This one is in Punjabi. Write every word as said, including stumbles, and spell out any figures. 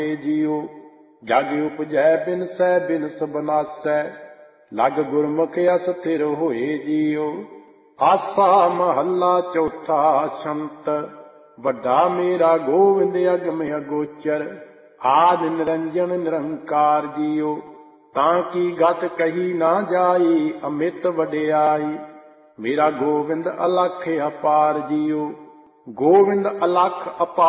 ਜੀਓ। ਜਗ ਉਪਜੈ ਬਿਨਸੈ ਬਿਨਸ ਬਨਾਸੈ, ਲਗ ਗੁਰਮੁਖ ਅਸਥਿਰ ਹੋਏ ਜੀਓ। ਆਸਾ ਮਹੱਲਾ ਚੌਥਾ ਛੰਤ। ਵੱਡਾ ਮੇਰਾ ਗੋਵਿੰਦ ਅਗਮ ਅਗੋਚਰ, ਆਦਿ ਨਿਰੰਜਨ ਨਿਰੰਕਾਰ ਜੀਓ। ਤਾਂ ਕੀ ਗਤ ਕਹੀ ਨਾ ਜਾਈ, ਅਮਿਤ ਵਡਿਆਈ, ਮੇਰਾ ਗੋਵਿੰਦ ਅਲਖ ਅਪਾਰ ਜੀਓ। ਗੋਵਿੰਦ ਅਲਖ ਅਪਾਰ